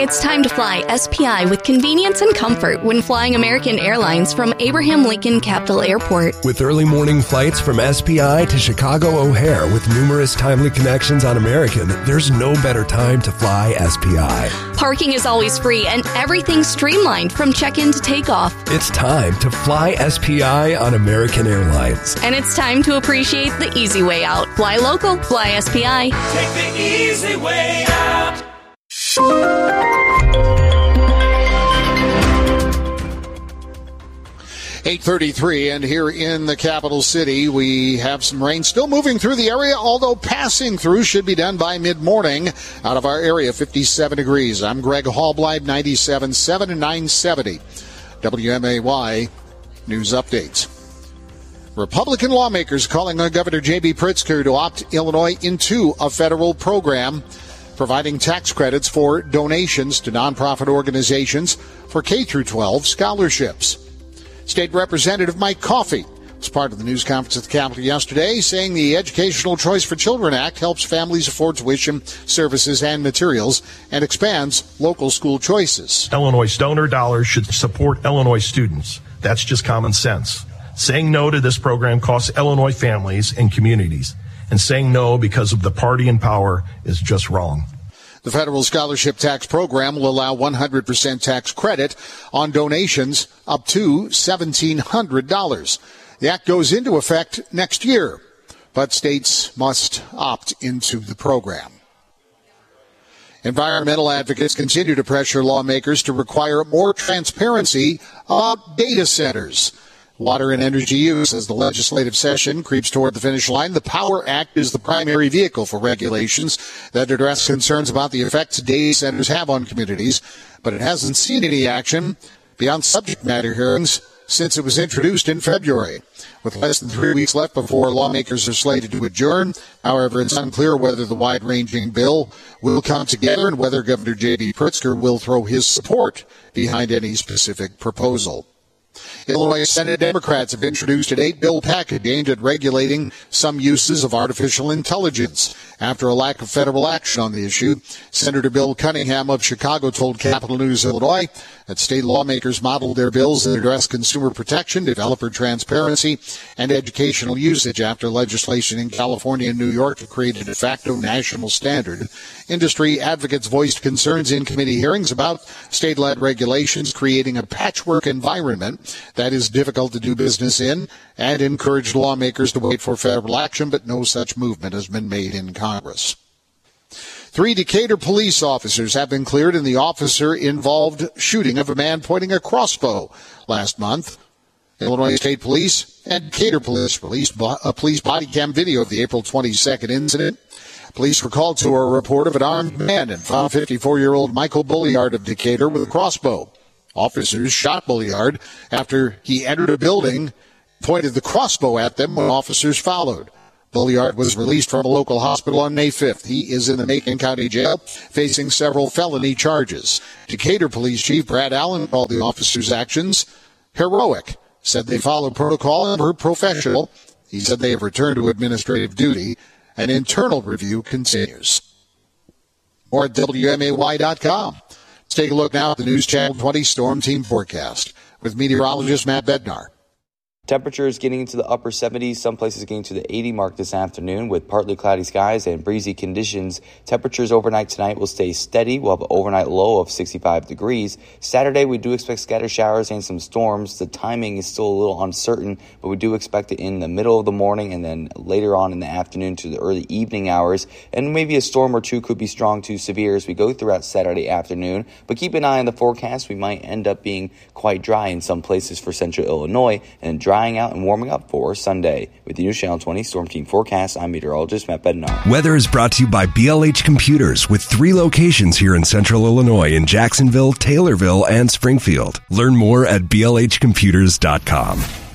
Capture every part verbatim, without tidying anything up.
It's time to fly S P I with convenience and comfort when flying American Airlines from Abraham Lincoln Capital Airport. With early morning flights from S P I to Chicago O'Hare with numerous timely connections on American, there's no better time to fly S P I. Parking is always free and everything's streamlined from check-in to takeoff. It's time to fly S P I on American Airlines. And it's time to appreciate the easy way out. Fly local, fly S P I. Take the easy way out. eight thirty-three, and here in the capital city, we have some rain still moving through the area, although passing through should be done by mid-morning. Out of our area, fifty-seven degrees. I'm Greg Hallbleib, ninety-seven point seven and nine seventy. W M A Y News Updates. Republican lawmakers calling on Governor J B. Pritzker to opt Illinois into a federal program providing tax credits for donations to nonprofit organizations for K through twelve scholarships. State Representative Mike Coffey was part of the news conference at the Capitol yesterday, saying the Educational Choice for Children Act helps families afford tuition, services, and materials and expands local school choices. Illinois donor dollars should support Illinois students. That's just common sense. Saying no to this program costs Illinois families and communities, and saying no because of the party in power is just wrong. The federal scholarship tax program will allow one hundred percent tax credit on donations up to seventeen hundred dollars. The act goes into effect next year, but states must opt into the program. Environmental advocates continue to pressure lawmakers to require more transparency about data centers. Water and energy use as the legislative session creeps toward the finish line. The POWER Act is the primary vehicle for regulations that address concerns about the effects data centers have on communities, but it hasn't seen any action beyond subject matter hearings since it was introduced in February. With less than three weeks left before lawmakers are slated to adjourn, however, it's unclear whether the wide-ranging bill will come together and whether Governor J B. Pritzker will throw his support behind any specific proposal. Illinois Senate Democrats have introduced an eight-bill package aimed at regulating some uses of artificial intelligence. After a lack of federal action on the issue, Senator Bill Cunningham of Chicago told Capital News Illinois that state lawmakers modeled their bills that address consumer protection, developer transparency, and educational usage after legislation in California and New York to create a de facto national standard. Industry advocates voiced concerns in committee hearings about state-led regulations creating a patchwork environment that is difficult to do business in, and encouraged lawmakers to wait for federal action, but no such movement has been made in Congress. Three Decatur police officers have been cleared in the officer-involved shooting of a man pointing a crossbow last month. Illinois State Police and Decatur Police released a police body cam video of the April twenty-second incident. Police were called to a report of an armed man and found fifty-four-year-old Michael Bulliard of Decatur with a crossbow. Officers shot Bulliard after he entered a building, pointed the crossbow at them when officers followed. Bulliard was released from a local hospital on May fifth. He is in the Macon County Jail facing several felony charges. Decatur Police Chief Brad Allen called the officers' actions heroic, said they followed protocol and were professional. He said they have returned to administrative duty. An internal review continues. More at W M A Y dot com. Let's take a look now at the News Channel twenty Storm Team Forecast with meteorologist Matt Bednar. Temperatures getting into the upper seventies, some places getting to the eighty mark this afternoon with partly cloudy skies and breezy conditions. Temperatures overnight tonight will stay steady. We'll have an overnight low of sixty-five degrees. Saturday, we do expect scattered showers and some storms. The timing is still a little uncertain, but we do expect it in the middle of the morning and then later on in the afternoon to the early evening hours. And maybe a storm or two could be strong to severe as we go throughout Saturday afternoon. But keep an eye on the forecast. We might end up being quite dry in some places for central Illinois and dry drying out and warming up for Sunday. With the News Channel twenty Storm Team Forecast, I'm meteorologist Matt Bednar. Weather is brought to you by B L H Computers with three locations here in central Illinois in Jacksonville, Taylorville, and Springfield. Learn more at B L H computers dot com.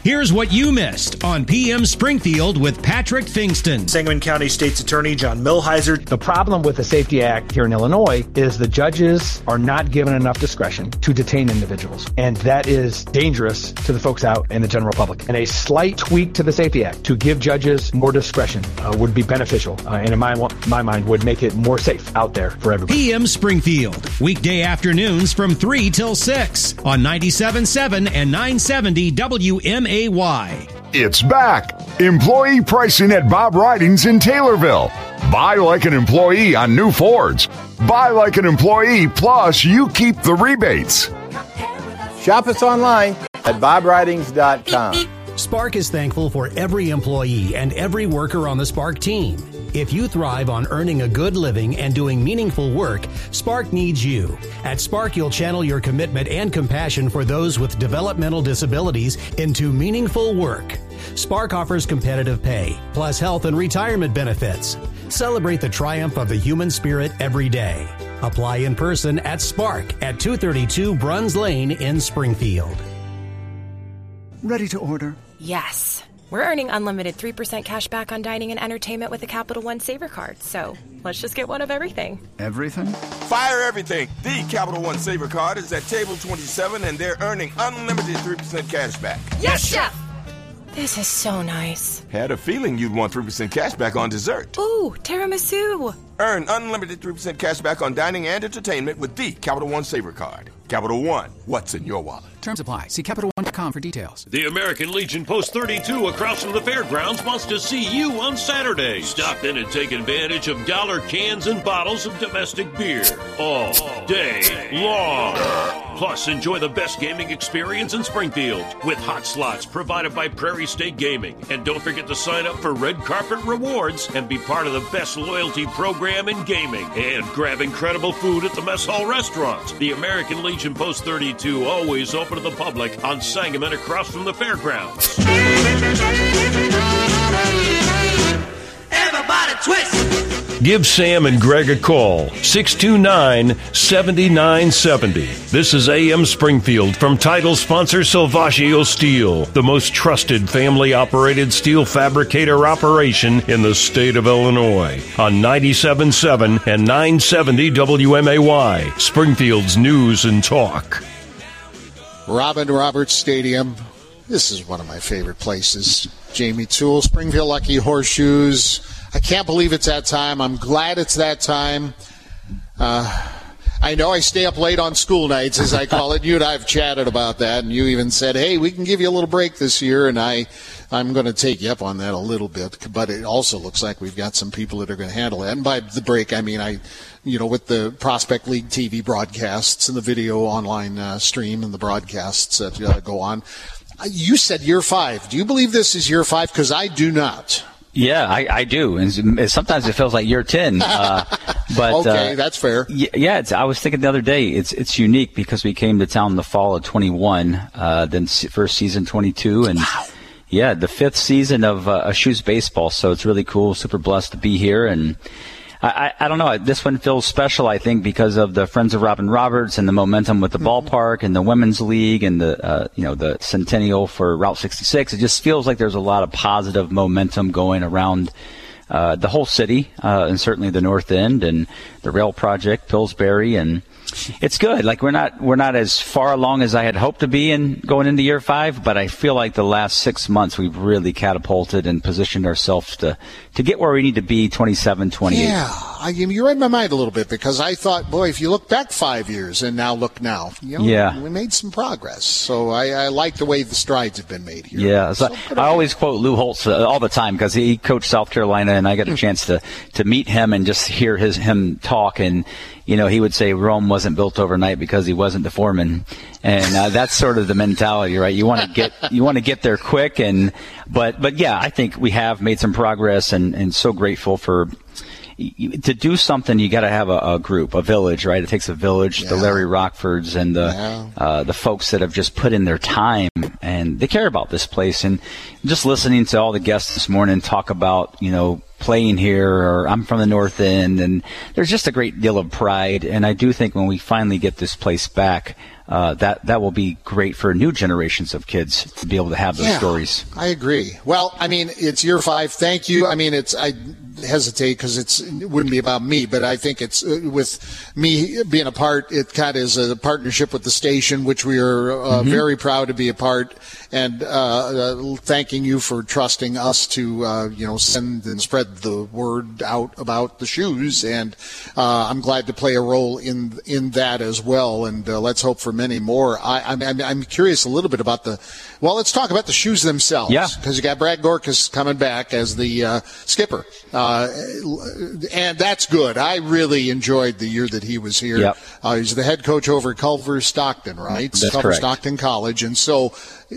Here's what you missed on P M Springfield with Patrick Fingston. Sangamon County State's Attorney John Milheiser. The problem with the Safety Act here in Illinois is the judges are not given enough discretion to detain individuals. And that is dangerous to the folks out in the general public. And a slight tweak to the Safety Act to give judges more discretion uh, would be beneficial. Uh, and in my, my mind, would make it more safe out there for everybody. P M Springfield, weekday afternoons from three till six on ninety-seven point seven and nine seventy W M A Y. It's back. Employee pricing at Bob Ridings in Taylorville. Buy like an employee on new Fords. Buy like an employee, plus you keep the rebates. Shop us online at bob ridings dot com. Spark is thankful for every employee and every worker on the Spark team. If you thrive on earning a good living and doing meaningful work, Spark needs you. At Spark, you'll channel your commitment and compassion for those with developmental disabilities into meaningful work. Spark offers competitive pay, plus health and retirement benefits. Celebrate the triumph of the human spirit every day. Apply in person at Spark at two thirty-two Bruns Lane in Springfield. Ready to order? Yes. We're earning unlimited three percent cash back on dining and entertainment with the Capital One Saver Card, so let's just get one of everything. Everything? Fire everything. The Capital One Saver Card is at table twenty-seven, and they're earning unlimited three percent cash back. Yes, Chef! This is so nice. Had a feeling you'd want three percent cash back on dessert. Ooh, tiramisu. Earn unlimited three percent cash back on dining and entertainment with the Capital One Saver Card. Capital One, what's in your wallet? Terms apply. See Capital One dot com for details. The American Legion Post thirty-two across from the fairgrounds wants to see you on Saturday. Stop in and take advantage of dollar cans and bottles of domestic beer all day long. Plus, enjoy the best gaming experience in Springfield with hot slots provided by Prairie State Gaming. And don't forget to sign up for Red Carpet Rewards and be part of the best loyalty program in gaming. And grab incredible food at the Mess Hall Restaurant. The American Legion Post thirty-two, always open to the public on Sangamon across from the fairgrounds. Everybody twist! Give Sam and Greg a call, six two nine, seven nine seven zero. This is A M Springfield from title sponsor Salvaggio Steel, the most trusted family-operated steel fabricator operation in the state of Illinois, on ninety-seven point seven and nine seventy W M A Y, Springfield's News and Talk. Robin Roberts Stadium. This is one of my favorite places. Jamie Toole, Springfield Lucky Horseshoes. I can't believe it's that time. I'm glad it's that time. Uh, I know I stay up late on school nights, as I call it. You and I have chatted about that, and you even said, hey, we can give you a little break this year, and I, I'm going to take you up on that a little bit. But it also looks like we've got some people that are going to handle that. And by the break, I mean, I, you know, with the Prospect League T V broadcasts and the video online uh, stream and the broadcasts that uh, go on. You said year five. Do you believe this is year five? Because I do not. Yeah, I, I do. And sometimes it feels like year ten. Uh, but okay, uh, that's fair. Yeah, it's, I was thinking the other day, it's it's unique because we came to town in the fall of twenty-one, uh, then first season twenty-two, and wow. yeah, the fifth season of uh, Shoes Baseball. So it's really cool. Super blessed to be here. And I, I don't know. This one feels special, I think, because of the Friends of Robin Roberts and the momentum with the mm-hmm. ballpark and the Women's League and the, uh, you know, the centennial for Route sixty-six. It just feels like there's a lot of positive momentum going around uh, the whole city, uh, and certainly the North End and the rail project, Pillsbury, and it's good. Like we're not we're not as far along as I had hoped to be in going into year five, but I feel like the last six months we've really catapulted and positioned ourselves to to get where we need to be. twenty-seven, twenty-eight. Yeah, I, you read my mind a little bit because I thought, boy, if you look back five years and now look now, you know, yeah. we made some progress. So I, I like the way the strides have been made here. Yeah, so so I always quote Lou Holtz uh, all the time because he coached South Carolina, and I got a chance to to meet him and just hear his him talk. And you know, he would say Rome wasn't built overnight because he wasn't the foreman, and uh, that's sort of the mentality, right? You want to get you want to get there quick, and but but yeah, I think we have made some progress, and, and so grateful for you, to do something, you got to have a, a group, a village, right? It takes a village. Yeah. The Larry Rockfords and the yeah. uh, the folks that have just put in their time, and they care about this place. And just listening to all the guests this morning talk about, you know, playing here, or I'm from the North End, and there's just a great deal of pride. And I do think when we finally get this place back, uh, that that will be great for new generations of kids to be able to have those yeah, stories. I agree. Well, I mean, it's year five. Thank you. I mean, it's I hesitate because it's it wouldn't be about me, but I think it's uh, with me being a part. It kind of is a partnership with the station, which we are uh, mm-hmm. very proud to be a part. And uh, uh, thanking you for trusting us to, uh, you know, send and spread the word out about the shoes. And uh, I'm glad to play a role in in that as well. And uh, let's hope for many more. I, I'm, I'm I'm curious a little bit about the. Well, let's talk about the shoes themselves. Yeah. Because you got Brad Gorkas coming back as the uh, skipper, uh, and that's good. I really enjoyed the year that he was here. Yep. Uh, he's the head coach over at Culver Stockton, right? That's Culver correct. Stockton College, and so.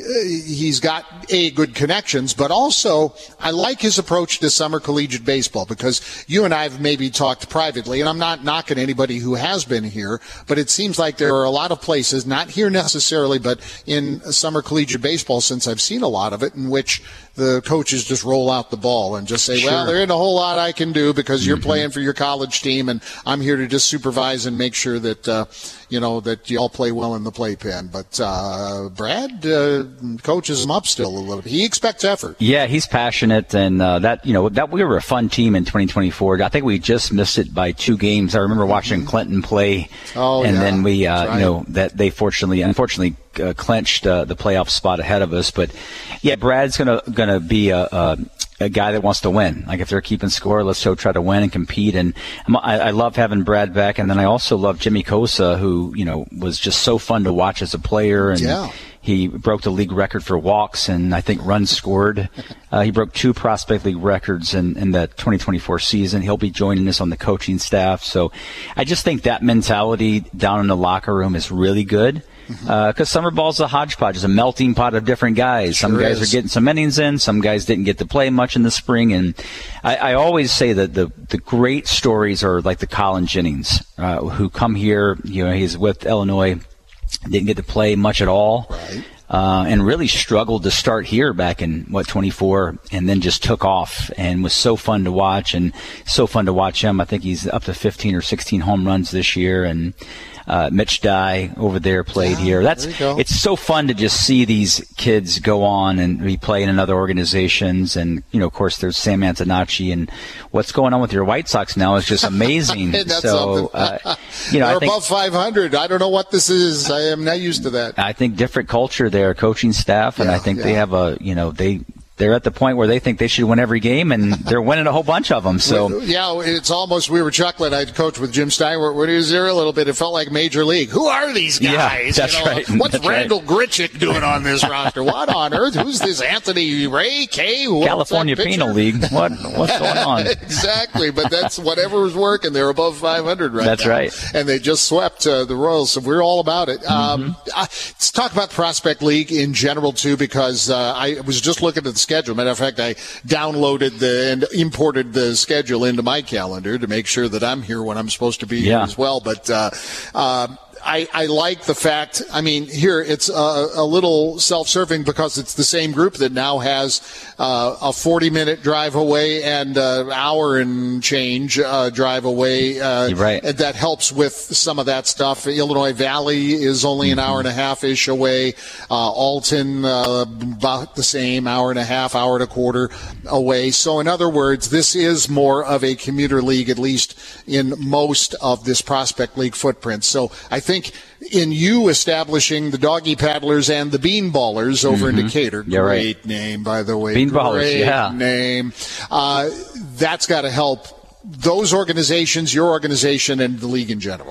He's got a good connections, but also I like his approach to summer collegiate baseball, because you and I have maybe talked privately, and I'm not knocking anybody who has been here, but it seems like there are a lot of places, not here necessarily, but in summer collegiate baseball, since I've seen a lot of it, in which the coaches just roll out the ball and just say, sure. well, there isn't a whole lot I can do because you're mm-hmm. playing for your college team, and I'm here to just supervise and make sure that, uh, you know, that you all play well in the playpen. But uh, Brad uh, coaches him up still a little bit. He expects effort. Yeah, he's passionate, and uh, that you know that we were a fun team in twenty twenty-four. I think we just missed it by two games. I remember watching mm-hmm. Clinton play, oh, and yeah. then we, uh, right. you know, that they fortunately, unfortunately, uh, clinched uh, the playoff spot ahead of us. But yeah, Brad's gonna gonna be a. a a guy that wants to win. Like if they're keeping score, let's go try to win and compete. And I, I love having Brad back. And then I also love Jimmy Kosa, who, you know, was just so fun to watch as a player. And yeah. he broke the league record for walks and I think runs scored. Uh, he broke two prospect league records in, in the twenty twenty-four season. He'll be joining us on the coaching staff. So I just think that mentality down in the locker room is really good. Because uh, summer ball's a hodgepodge. It's a melting pot of different guys. Some sure guys is. are getting some innings in. Some guys didn't get to play much in the spring. And I, I always say that the, the great stories are like the Colin Jennings, uh, who come here. You know, he's with Illinois, didn't get to play much at all. Right. Uh, and really struggled to start here back in, what, twenty-four, and then just took off and was so fun to watch and so fun to watch him. I think he's up to fifteen or sixteen home runs this year. And Uh, Mitch Dye over there played yeah, here. That's there it's so fun to just see these kids go on and be playing in other organizations. And, you know, of course, there's Sam Antonacci, and what's going on with your White Sox now is just amazing. so, uh, you know, They're I think, above five hundred. I don't know what this is. I am not used to that. I think different culture there, coaching staff, and yeah, I think yeah. they have a, you know, they. They're at the point where they think they should win every game, and they're winning a whole bunch of them. So yeah, it's almost, we were chuckling. I coached with Jim Steinwert when he was there a little bit. It felt like Major League. Who are these guys? Yeah, that's you know, right. What's that's Randall right. Grichuk doing on this roster? What on earth? Who's this Anthony Ray K? What's California Penal League. What what's going on? Exactly, but that's whatever was working. They're above five hundred right that's now. That's right. And they just swept uh, the Royals, so we're all about it. Mm-hmm. Um, uh, let's talk about the Prospect League in general, too, because uh, I was just looking at the schedule. Matter of fact, I downloaded the and imported the schedule into my calendar to make sure that I'm here when I'm supposed to be yeah. here as well. But uh, uh, I, I like the fact, I mean, here it's a, a little self-serving because it's the same group that now has uh, a forty-minute drive away and an hour and change uh, drive away. Uh, You're right. And that helps with some of that stuff. Illinois Valley is only an mm-hmm. hour and a half-ish away. Uh, Alton, uh, about the same, hour and a half, hour and a quarter away. So in other words, this is more of a commuter league, at least in most of this Prospect League footprint. So I think I think in you establishing the Doggy Paddlers and the Bean Ballers over mm-hmm. in Decatur, You're great right. name, by the way. Bean great Ballers, yeah. name. Uh, that's got to help those organizations, your organization, and the league in general.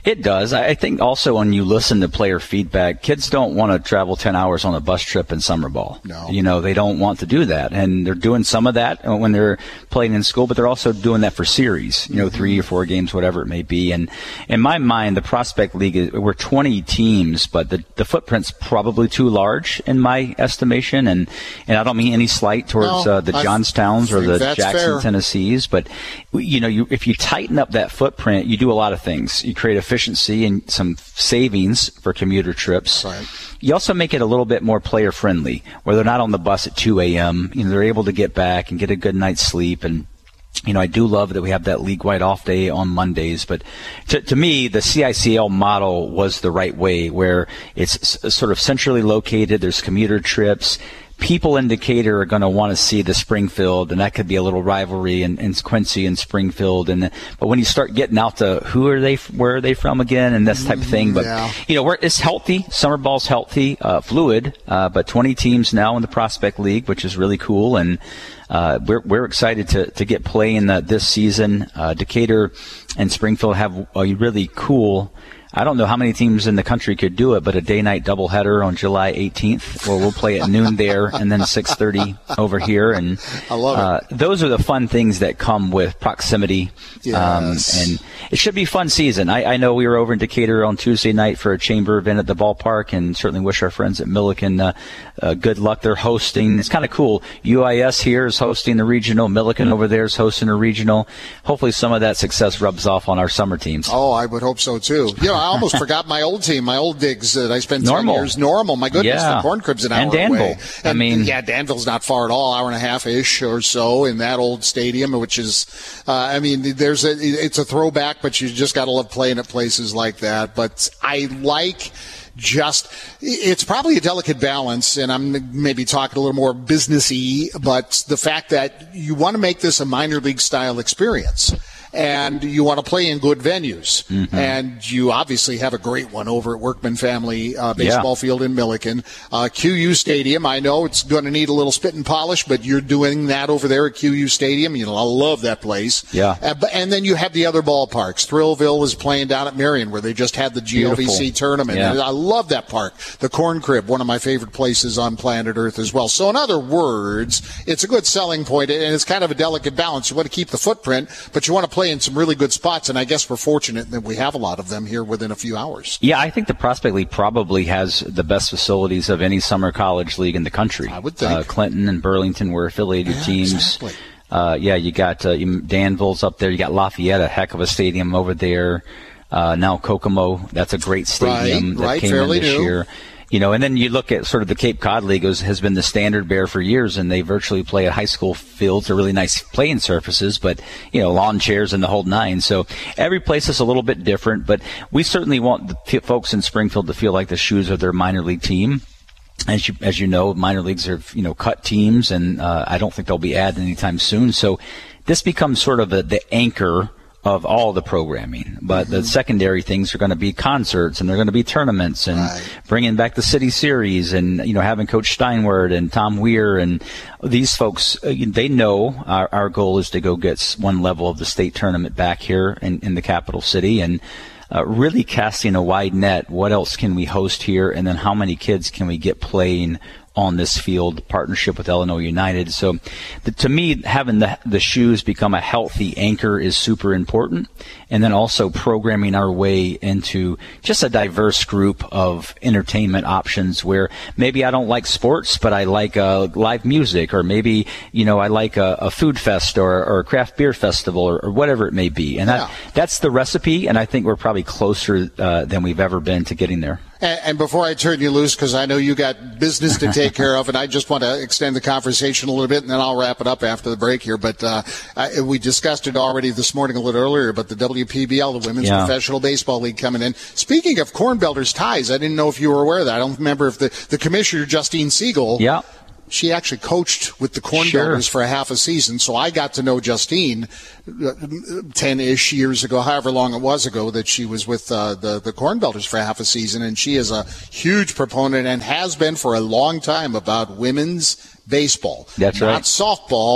It does. I think also when you listen to player feedback, kids don't want to travel ten hours on a bus trip in summer ball. No. You know, they don't want to do that. And they're doing some of that when they're playing in school, but they're also doing that for series, you know, mm-hmm. three or four games, whatever it may be. And in my mind, the Prospect League, is, we're twenty teams, but the, the footprint's probably too large in my estimation. And, and I don't mean any slight towards no, uh, the I Johnstowns or the Jackson, fair. Tennessees, but, you know, you, if you tighten up that footprint, you do a lot of things. You create efficiency and some savings for commuter trips. Right. You also make it a little bit more player friendly, where they're not on the bus at two a.m. You know, they're able to get back and get a good night's sleep. And you know, I do love that we have that league-wide off day on Mondays. But to, to me, the C I C L model was the right way, where it's s- sort of centrally located. There's commuter trips. People in Decatur are going to want to see the Springfield, and that could be a little rivalry in, in Quincy and Springfield. And but when you start getting out to who are they, where are they from again, and this type of thing. But yeah. you know, we're, it's healthy. Summer ball's healthy, uh, fluid. Uh, but twenty teams now in the Prospect League, which is really cool. And uh, we're we're excited to to get playing uh, this season. Uh, Decatur and Springfield have a really cool. I don't know how many teams in the country could do it, but a day-night doubleheader on July eighteenth, where we'll play at noon there and then six thirty over here. And I love uh, it. Those are the fun things that come with proximity. Yes. Um, and it should be a fun season. I, I know we were over in Decatur on Tuesday night for a chamber event at the ballpark, and certainly wish our friends at Milliken uh, uh, good luck. They're hosting. It's kind of cool. U I S here is hosting the regional. Milliken over there is hosting a regional. Hopefully some of that success rubs off on our summer teams. Oh, I would hope so, too. You know, I almost forgot my old team, my old digs that I spent Normal. ten years. Normal. My goodness, Yeah. the Corn Crib's an hour And Danville. away. I And, mean- yeah, Danville's not far at all, hour and a half-ish or so in that old stadium, which is, uh, I mean, there's a, it's a throwback, but you just got to love playing at places like that. But I like just, it's probably a delicate balance, and I'm maybe talking a little more businessy, but the fact that you want to make this a minor league style experience. And you want to play in good venues. Mm-hmm. And you obviously have a great one over at Workman Family uh, Baseball Yeah. Field in Milliken. Uh, Q U Stadium, I know it's going to need a little spit and polish, but you're doing that over there at Q U Stadium. You know, I love that place. Yeah. Uh, but, and then you have the other ballparks. Thrillville is playing down at Marion, where they just had the G L V C Beautiful. tournament. Yeah. And I love that park. The Corn Crib, one of my favorite places on planet Earth as well. So in other words, it's a good selling point, and it's kind of a delicate balance. You want to keep the footprint, but you want to play in some really good spots. And I guess we're fortunate that we have a lot of them here within a few hours. Yeah, I think the Prospect League probably has the best facilities of any summer college league in the country. I would think. Uh, Clinton and Burlington were affiliated Yeah, teams. exactly. Uh, yeah, you got uh, Danville's up there. You got Lafayette, a heck of a stadium over there. Uh, now Kokomo, that's a great stadium Right, that right, came fairly in this new. year. You know, and then you look at sort of the Cape Cod League has, has been the standard bearer for years, and they virtually play at high school fields. They're really nice playing surfaces, but, you know, lawn chairs and the whole nine. So every place is a little bit different, but we certainly want the p- folks in Springfield to feel like the Shoes are their minor league team. As you, as you know, minor leagues have, you know, cut teams, and uh, I don't think they'll be added anytime soon. So this becomes sort of a, the anchor of all the programming. But mm-hmm. the secondary things are going to be concerts, and they're going to be tournaments, and right. bringing back the City Series, and, you know, having Coach Steinwert and Tom Weir and these folks, uh, they know our, our goal is to go get one level of the state tournament back here in, in the capital city, and uh, really casting a wide net. What else can we host here? And then how many kids can we get playing on this field, partnership with Illinois United. So the, to me, having the, the Shoes become a healthy anchor is super important. And then also programming our way into just a diverse group of entertainment options, where maybe I don't like sports, but I like uh, live music, or maybe, you know, I like a, a food fest or, or a craft beer festival, or, or whatever it may be. And that, Yeah. that's the recipe, and I think we're probably closer uh, than we've ever been to getting there. And, and before I turn you loose, because I know you got business to take care of, and I just want to extend the conversation a little bit, and then I'll wrap it up after the break here. But uh, I, we discussed it already this morning a little earlier, but the W P B L, the Women's Yeah. Professional Baseball League, coming in. Speaking of Corn Belters ties, I didn't know if you were aware of that. I don't remember if the, the commissioner, Justine Siegel, Yeah. she actually coached with the Corn Sure. Belters for a half a season, so I got to know Justine uh, ten-ish years ago, however long it was ago that she was with uh, the, the Corn Belters for half a season, and she is a huge proponent and has been for a long time about women's baseball. That's Not right. softball,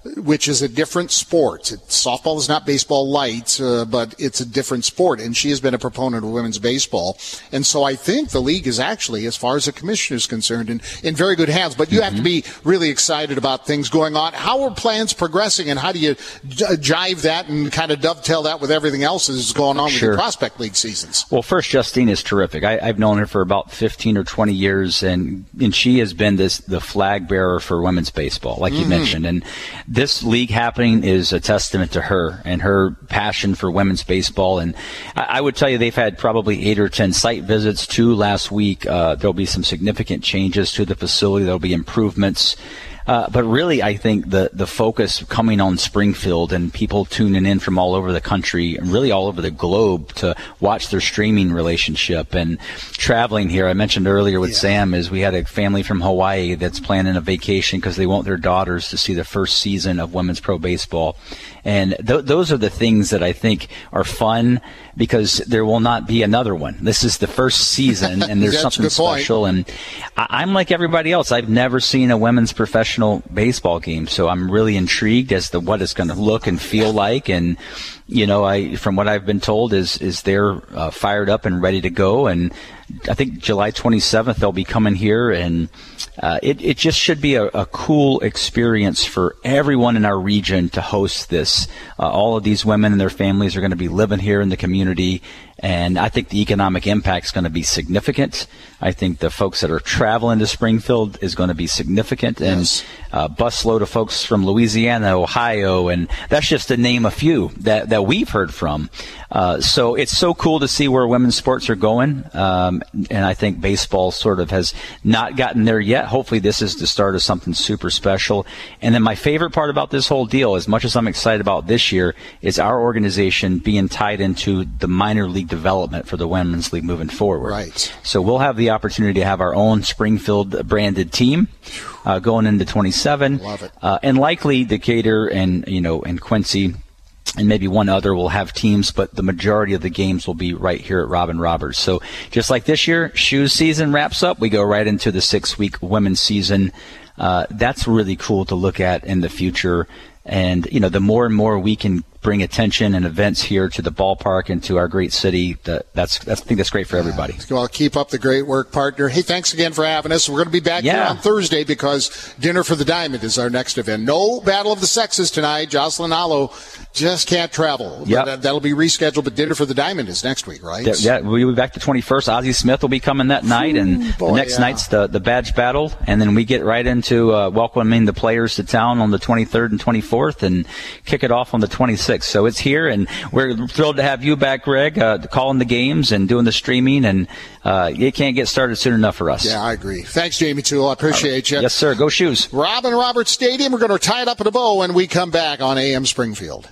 which is a different sport. It, softball is not baseball light, uh, but it's a different sport, and she has been a proponent of women's baseball. And so I think the league is actually, as far as the commissioner is concerned, in, in very good hands. But you mm-hmm. have to be really excited about things going on. How are plans progressing, and how do you j- jive that and kind of dovetail that with everything else that's going on sure. with the Prospect League seasons? Well, first, Justine is terrific. I, I've known her for about fifteen or twenty years, and, and she has been this the flag bearer for women's baseball, like mm-hmm. you mentioned. And this league happening is a testament to her and her passion for women's baseball. And I, I would tell you they've had probably eight or ten site visits, two last week. Uh, there'll be some significant changes to the facility. There'll be improvements. Uh, but really, I think the, the focus coming on Springfield and people tuning in from all over the country and really all over the globe to watch their streaming relationship and traveling here. I mentioned earlier with yeah. Sam is we had a family from Hawaii that's planning a vacation because they want their daughters to see the first season of women's pro baseball. And th- those are the things that I think are fun because there will not be another one. This is the first season, and there's something special. And I- I'm like everybody else. I've never seen a women's professional baseball game, so I'm really intrigued as to what it's going to look and feel like. And you know, I from what I've been told is is they're uh, fired up and ready to go. And I think July twenty-seventh they'll be coming here, and uh, it it just should be a, a cool experience for everyone in our region to host this. Uh, all of these women and their families are going to be living here in the community, and I think the economic impact is going to be significant. I think the folks that are traveling to Springfield is going to be significant, and yes. a busload of folks from Louisiana, Ohio, and that's just to name a few that, that we've heard from. Uh, so it's so cool to see where women's sports are going, um, and I think baseball sort of has not gotten there yet. Hopefully this is the start of something super special. And then my favorite part about this whole deal, as much as I'm excited about this year, is our organization being tied into the minor league development for the Women's League moving forward. Right. So we'll have the opportunity to have our own Springfield branded team uh, going into twenty-seven. Love it. Uh, and likely Decatur and, you know, and Quincy and maybe one other will have teams, but the majority of the games will be right here at Robin Roberts. So just like this year, shoes season wraps up, we go right into the six-week women's season. Uh, that's really cool to look at in the future. And, you know, the more and more we can bring attention and events here to the ballpark and to our great city, that, that's, that's I think that's great for everybody. Well, keep up the great work, partner. Hey, thanks again for having us. We're going to be back yeah. here on Thursday because Dinner for the Diamond is our next event. No Battle of the Sexes tonight. Jocelyn Allo just can't travel. Yep. That, that'll be rescheduled, but Dinner for the Diamond is next week, right? Yeah, we'll be back the twenty-first. Ozzie Smith will be coming that night, and Ooh, boy, the next yeah. night's the, the badge battle, and then we get right into uh, welcoming the players to town on the twenty-third and twenty-fourth and kick it off on the twenty-sixth. So it's here, and we're thrilled to have you back, Greg, uh, calling the games and doing the streaming, and uh, it can't get started soon enough for us. Yeah, I agree. Thanks, Jamie Toole. I appreciate you. Yes, sir. Go Shoes. Robin Roberts Stadium. We're going to tie it up in a bow when we come back on A M Springfield.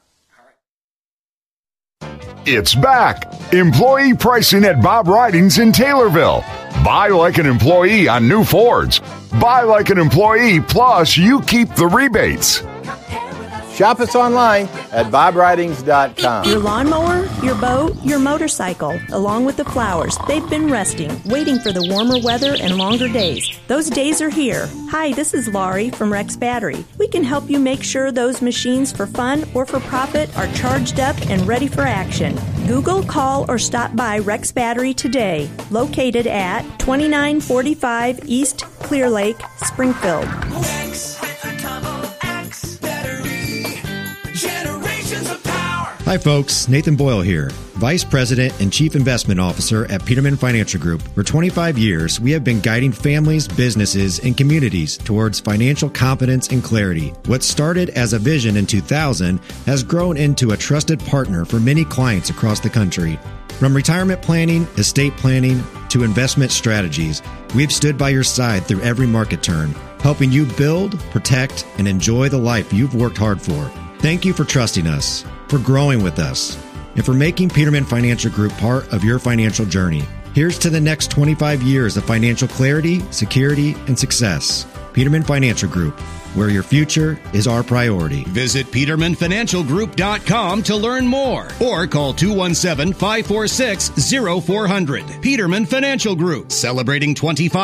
It's back. Employee pricing at Bob Ridings in Taylorville. Buy like an employee on new Fords. Buy like an employee, plus you keep the rebates. Shop us online at bob ridings dot com. Your lawnmower, your boat, your motorcycle, along with the flowers, they've been resting, waiting for the warmer weather and longer days. Those days are here. Hi, this is Laurie from Rex Battery. We can help you make sure those machines for fun or for profit are charged up and ready for action. Google, call, or stop by Rex Battery today, located at twenty-nine forty-five East Clear Lake, Springfield. Rex, X Battery, generations of power. Hi folks, Nathan Boyle here, Vice President and Chief Investment Officer at Peterman Financial Group. For twenty-five years, we have been guiding families, businesses, and communities towards financial competence and clarity. What started as a vision in two thousand has grown into a trusted partner for many clients across the country. From retirement planning, estate planning, to investment strategies, we've stood by your side through every market turn, helping you build, protect, and enjoy the life you've worked hard for. Thank you for trusting us, for growing with us, and for making Peterman Financial Group part of your financial journey. Here's to the next twenty-five years of financial clarity, security, and success. Peterman Financial Group, where your future is our priority. Visit peterman financial group dot com to learn more, or call two one seven, five four six, zero four zero zero. Peterman Financial Group, celebrating twenty-five